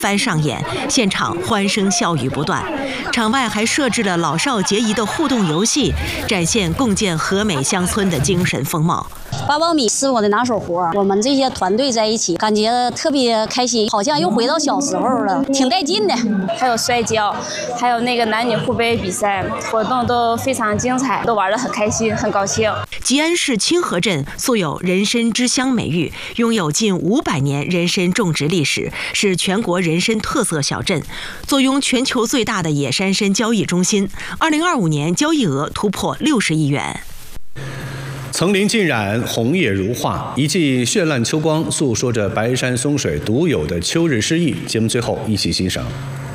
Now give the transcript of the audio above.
番上演，现场欢声笑语不断。场外还设置了老少皆宜的互动游戏，展现共建和美乡村的精神风貌。 8苞米是我的拿手活，我们这些团队在一起，感觉特别开心，好像又回到小时候了，挺带劲的。 还有摔跤，还有那个男女互杯比赛，活动都非常精彩，都玩得很开心，很高兴。 吉安市清河镇素有人参之乡美誉，拥有近500年人参种植历史，是全国人参特色小镇，坐拥全球最大的野山参交易中心。2025年交易额突破60亿元。 层林尽染，红叶如画，一记绚烂秋光诉说着白山松水独有的秋日诗意。节目最后一起欣赏。